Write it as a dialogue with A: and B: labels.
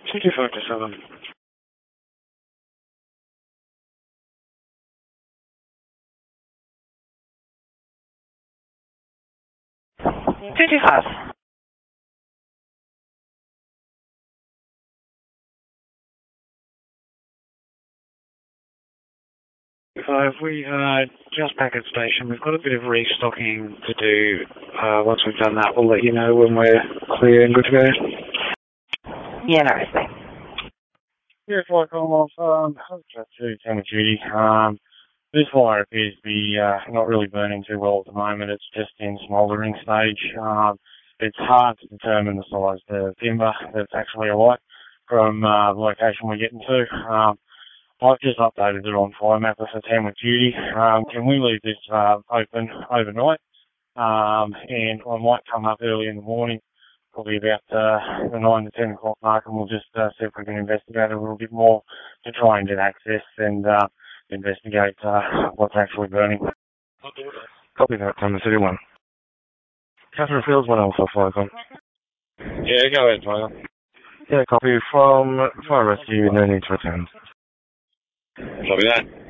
A: 225 to 7. We just back at station. We've got a bit of restocking to do. Once we've done that, we'll let you know when we're clear and good to go.
B: Yeah, no, I see.
A: Yeah, flight call off. Just to Town of Duty. This fire appears to be not really burning too well at the moment. It's just in smouldering stage. It's hard to determine the size of the timber that's actually alight from the location we're getting to. I've just updated it on Fire Mapper for Tamworth Duty. Can we leave this open overnight? And I might come up early in the morning, probably about the 9 to 10 o'clock mark, and we'll just see if we can investigate a little bit more to try and get access and investigate what's actually burning.
C: Copy that, Thomas City 1. Catherine Fields 1 Alpha Flycom.
A: Yeah, go ahead, Tyler.
C: Yeah, copy from Fire Rescue, no need to attend.
A: Copy that.